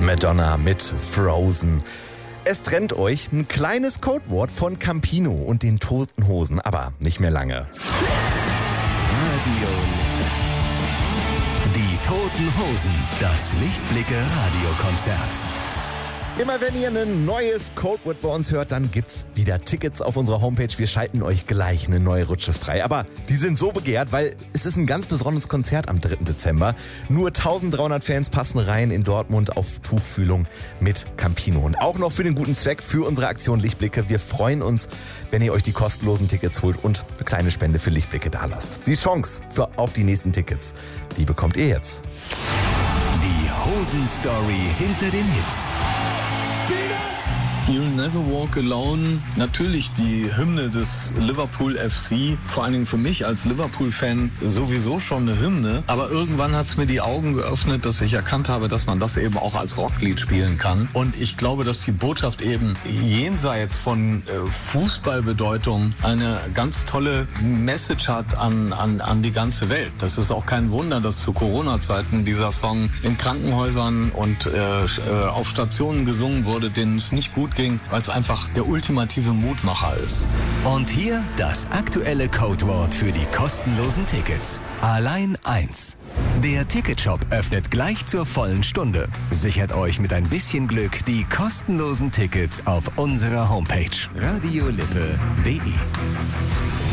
Madonna mit Frozen. Es trennt euch ein kleines Codewort von Campino und den Toten Hosen, aber nicht mehr lange. Radio Lippe. Die Toten Hosen, das Lichtblicke Radiokonzert. Immer wenn ihr ein neues Codewort bei uns hört, dann gibt's wieder Tickets auf unserer Homepage. Wir schalten euch gleich eine neue Rutsche frei. Aber die sind so begehrt, weil es ist ein ganz besonderes Konzert am 3. Dezember. Nur 1300 Fans passen rein in Dortmund auf Tuchfühlung mit Campino. Und auch noch für den guten Zweck, für unsere Aktion Lichtblicke. Wir freuen uns, wenn ihr euch die kostenlosen Tickets holt und eine kleine Spende für Lichtblicke dalasst. Die Chance auf die nächsten Tickets, die bekommt ihr jetzt. Die Hosen-Story hinter den Hits. You'll Never Walk Alone, natürlich die Hymne des Liverpool FC, vor allen Dingen für mich als Liverpool-Fan sowieso schon eine Hymne, aber irgendwann hat es mir die Augen geöffnet, dass ich erkannt habe, dass man das eben auch als Rocklied spielen kann, und ich glaube, dass die Botschaft eben jenseits von Fußballbedeutung eine ganz tolle Message hat an die ganze Welt. Das ist auch kein Wunder, dass zu Corona-Zeiten dieser Song in Krankenhäusern und auf Stationen gesungen wurde, denen es nicht gut ging, weil es einfach der ultimative Mutmacher ist. Und hier das aktuelle Codewort für die kostenlosen Tickets. Allein eins. Der Ticketshop öffnet gleich zur vollen Stunde. Sichert euch mit ein bisschen Glück die kostenlosen Tickets auf unserer Homepage radiolippe.de.